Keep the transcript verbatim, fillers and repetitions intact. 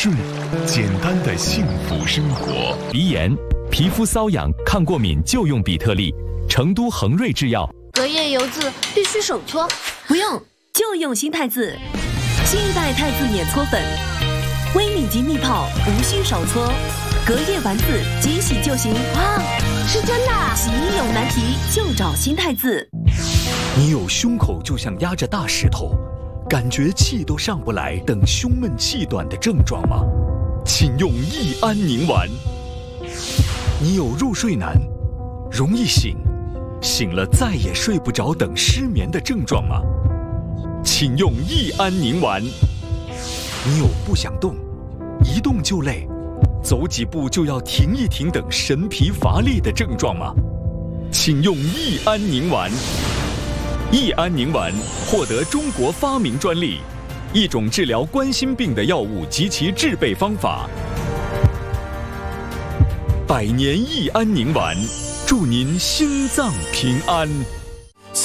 顺，简单的幸福生活。 鼻炎、皮肤瘙痒、抗过敏就用比特利。成都恒瑞制药。 隔夜油渍必须手搓， 不用，就用新太子。新一代太子免搓粉，微敏级蜜泡，无需手搓，隔夜丸子即洗就行。 哇，是真的！ 洗衣有难题就找新太子。 你有胸口就像压着大石头，感觉气都上不来，等胸闷气短的症状吗？请用益安宁丸。你有入睡难，容易醒，醒了再也睡不着等失眠的症状吗？请用益安宁丸。你有不想动，一动就累，走几步就要停一停等神疲乏力的症状吗？请用益安宁丸。益安宁丸获得中国发明专利，一种治疗冠心病的药物及其制备方法。百年益安宁丸，祝您心脏平安。